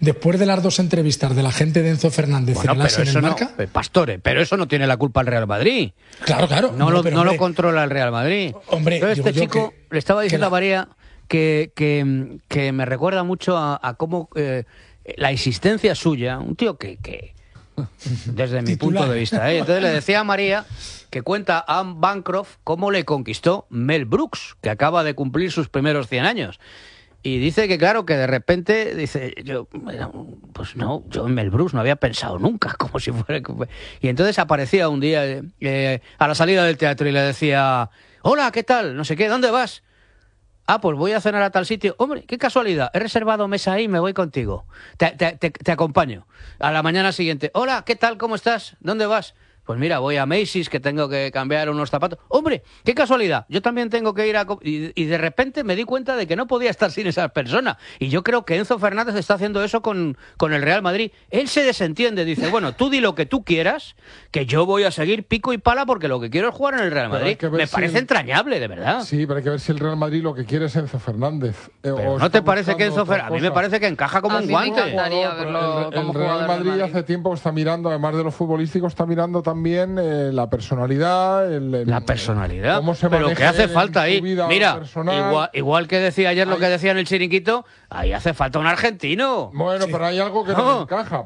después de las 2 entrevistas de la gente de Enzo Fernández en el AS en el Marca... Pastore, pero eso no tiene la culpa el Real Madrid. Claro. No lo controla el Real Madrid. Hombre, entonces este chico le estaba diciendo a María que me recuerda mucho a cómo la existencia suya, un tío que desde mi punto de vista, entonces le decía a María que cuenta a Anne Bancroft cómo le conquistó Mel Brooks, que acaba de cumplir sus primeros 100 años. Y dice que claro, que de repente dice, yo en Mel Brooks no había pensado nunca, como si fuera... Y entonces aparecía un día a la salida del teatro y le decía, hola, ¿qué tal? No sé qué, ¿dónde vas? Ah, pues voy a cenar a tal sitio. Hombre, qué casualidad, he reservado mesa ahí, me voy contigo. Te acompaño. A la mañana siguiente, hola, ¿qué tal? ¿Cómo estás? ¿Dónde vas? Pues mira, voy a Macy's, que tengo que cambiar unos zapatos. ¡Hombre, qué casualidad! Yo también tengo que ir a... Y de repente me di cuenta de que no podía estar sin esa persona. Y yo creo que Enzo Fernández está haciendo eso con el Real Madrid. Él se desentiende, dice, bueno, tú di lo que tú quieras, que yo voy a seguir pico y pala porque lo que quiero es jugar en el Real Madrid. Me parece entrañable, de verdad. Sí, pero hay que ver si el Real Madrid lo que quiere es Enzo Fernández. ¿No te parece que Enzo Fernández? A mí me parece que encaja como un guante. El Real Madrid hace tiempo está mirando, además de lo futbolístico, está mirando también... la personalidad, la personalidad, cómo se pero que hace falta ahí. Mira, personal. igual que decía ayer lo que decía en el Chiringuito, ahí hace falta un argentino. Bueno, pero hay algo que no le encaja,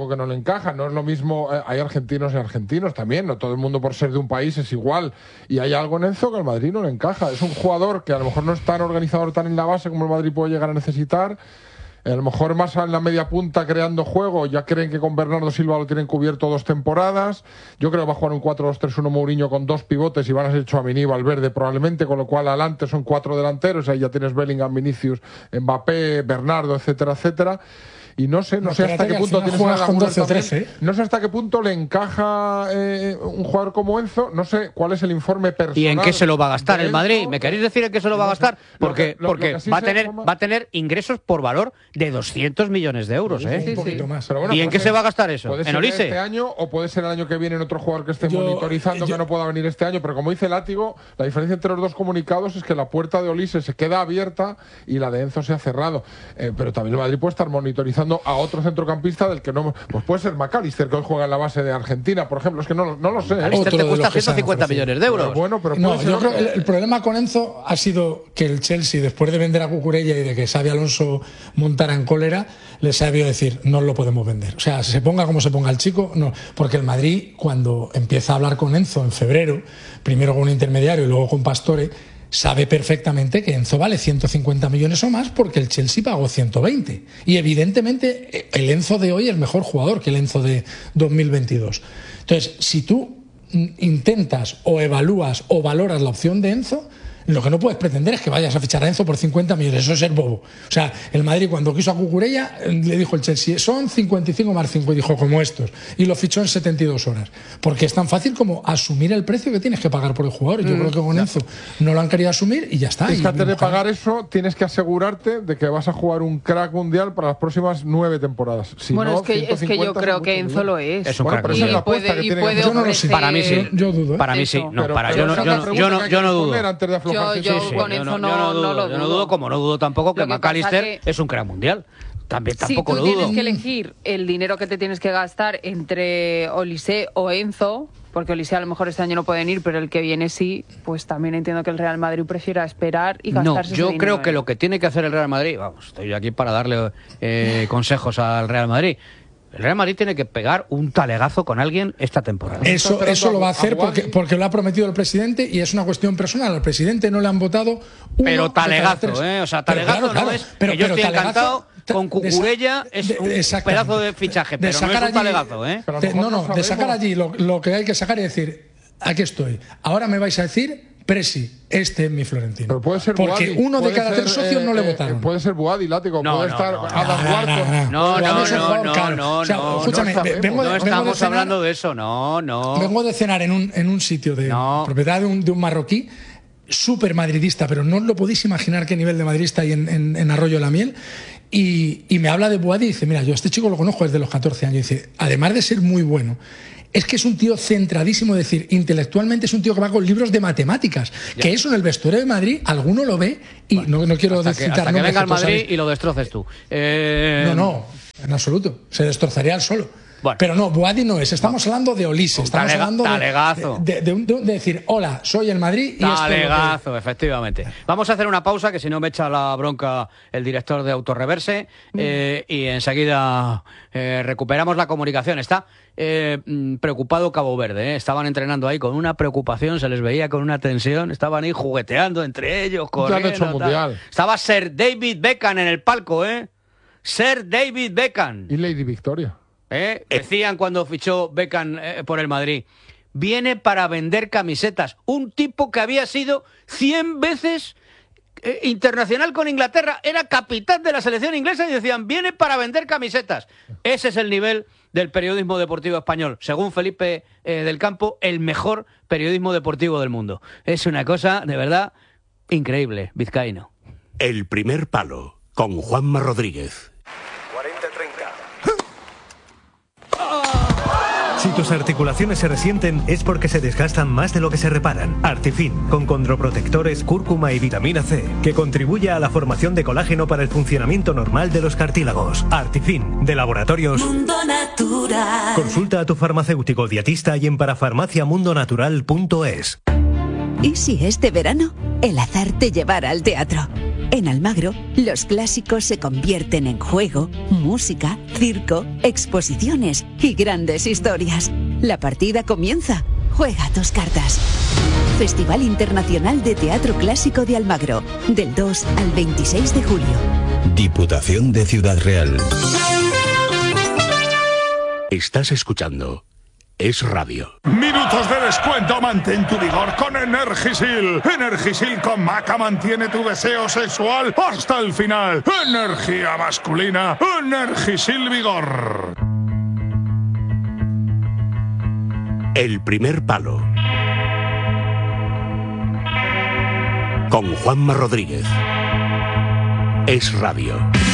no es lo mismo, hay argentinos y argentinos también, no todo el mundo por ser de un país es igual, y hay algo en Enzo que al Madrid no le encaja, es un jugador que a lo mejor no es tan organizador, tan en la base como el Madrid puede llegar a necesitar. A lo mejor más en la media punta creando juego, ya creen que con Bernardo Silva lo tienen cubierto 2 temporadas. Yo creo que va a jugar un 4-2-3-1 Mourinho con 2 pivotes y van a ser Tchouaméni y Valverde probablemente, con lo cual adelante son 4 delanteros, ahí ya tienes Bellingham, Vinicius, Mbappé, Bernardo, etcétera, etcétera. Y no sé hasta qué punto con 12 o 13, no sé hasta qué punto le encaja un jugador como Enzo, no sé cuál es el informe personal. ¿Y en qué se lo va a gastar el Madrid? ¿Me queréis decir en qué se lo va a gastar? Porque va a tener ingresos por valor de 200 millones de euros, Un poquito más. Pero bueno, ¿y en qué se va a gastar eso? Puede ¿En ser Olise? este año o puede ser el año que viene en otro jugador que esté monitorizando que no pueda venir este año, pero como dice Látigo, la diferencia entre los dos comunicados es que la puerta de Olise se queda abierta y la de Enzo se ha cerrado. Pero también el Madrid puede estar monitorizando a otro centrocampista del que no... Pues puede ser McAllister, que hoy juega en la base de Argentina, por ejemplo. Es que no lo sé. McAllister te cuesta 150 millones de euros. Pero bueno, pero yo creo que el problema con Enzo ha sido que el Chelsea, después de vender a Cucurella y de que Xabi Alonso montara en cólera, le sabió decir, no lo podemos vender. O sea, se ponga como se ponga el chico, no. Porque el Madrid, cuando empieza a hablar con Enzo en febrero, primero con un intermediario y luego con Pastore, sabe perfectamente que Enzo vale 150 millones o más porque el Chelsea pagó 120. Y evidentemente el Enzo de hoy es mejor jugador que el Enzo de 2022. Entonces, si tú intentas o evalúas o valoras la opción de Enzo, lo que no puedes pretender es que vayas a fichar a Enzo por 50 millones. Eso es ser bobo. O sea, el Madrid cuando quiso a Cucurella le dijo el Chelsea, son 55 más 5, y dijo como estos. Y lo fichó en 72 horas. Porque es tan fácil como asumir el precio que tienes que pagar por el jugador. Y yo creo que con Enzo no lo han querido asumir y ya está. Es que antes de pagar eso tienes que asegurarte de que vas a jugar un crack mundial para las próximas 9 temporadas. Si bueno, no, es que yo creo que Enzo lo es. Es un crack pero esa es la apuesta que tiene que hacer. Yo no lo sé. Para mí sí. Yo dudo. Para mí sí. No, yo no dudo. Yo no dudo, como no dudo tampoco que McAllister es un crack mundial. Tampoco lo dudo. Si tú tienes que elegir el dinero que te tienes que gastar entre Olise o Enzo, porque Olise a lo mejor este año no pueden ir, pero el que viene sí, pues también entiendo que el Real Madrid prefiera esperar y gastarse ese dinero. Yo creo que lo que tiene que hacer el Real Madrid, vamos, estoy aquí para darle consejos al Real Madrid. El Real Madrid tiene que pegar un talegazo con alguien esta temporada. Eso lo va a hacer porque lo ha prometido el presidente y es una cuestión personal. Al presidente no le han votado pero talegazo, o sea, talegazo claro, no es que yo estoy encantado con Cucurella, es un pedazo de fichaje, pero no es un talegazo, de sacar allí lo que hay que sacar y decir, aquí estoy. Ahora me vais a decir, Presi, este es mi Florentino. Pero puede ser porque Boadi, uno de cada 3 socios no le votaron. Puede ser Boadi, Látigo, puede estar Adam Wharton. No, escúchame, no estamos hablando de eso, no. Vengo de cenar en un sitio de propiedad de un marroquí súper madridista, pero no os lo podéis imaginar qué nivel de madridista hay en Arroyo de la Miel. Y me habla de Boadi y dice, mira, yo a este chico lo conozco desde los 14 años. Y dice, además de ser muy bueno, es que es un tío centradísimo, es decir, intelectualmente es un tío que va con libros de matemáticas, que eso en el vestuario de Madrid alguno lo ve y no quiero citar hasta que venga al Madrid y lo destroces tú. en absoluto. Se destrozaría él solo. Bueno. Pero no, Boadi no es. Estamos hablando de Olise. Estamos hablando de decir, hola, soy el Madrid y talegazo, efectivamente. Vamos a hacer una pausa, que si no me echa la bronca el director de Autorreverse, y enseguida recuperamos la comunicación. Está preocupado Cabo Verde, Estaban entrenando ahí con una preocupación, se les veía con una tensión, estaban ahí jugueteando entre ellos, corriendo. Ya han hecho mundial. Estaba Sir David Beckham en el palco, Sir David Beckham. Y Lady Victoria. Decían cuando fichó Beckham por el Madrid, viene para vender camisetas. Un tipo que había sido 100 veces internacional con Inglaterra, era capitán de la selección inglesa y decían, viene para vender camisetas. Ese es el nivel del periodismo deportivo español. Según Felipe del Campo, el mejor periodismo deportivo del mundo. Es una cosa, de verdad, increíble, vizcaíno. El primer palo, con Juanma Rodríguez. Si tus articulaciones se resienten es porque se desgastan más de lo que se reparan. Artifin, con condroprotectores, cúrcuma y vitamina C, que contribuye a la formación de colágeno para el funcionamiento normal de los cartílagos. Artifin, de Laboratorios Mundo Natural. Consulta a tu farmacéutico dietista y en parafarmaciamundonatural.es. ¿Y si este verano el azar te llevara al teatro? En Almagro, los clásicos se convierten en juego, música, circo, exposiciones y grandes historias. La partida comienza. Juega tus cartas. Festival Internacional de Teatro Clásico de Almagro, del 2 al 26 de julio. Diputación de Ciudad Real. Estás escuchando Es Radio. Minutos de descuento, mantén tu vigor con Energisil. Energisil con maca mantiene tu deseo sexual hasta el final. Energía masculina, Energisil Vigor. El primer palo, con Juanma Rodríguez. Es Radio.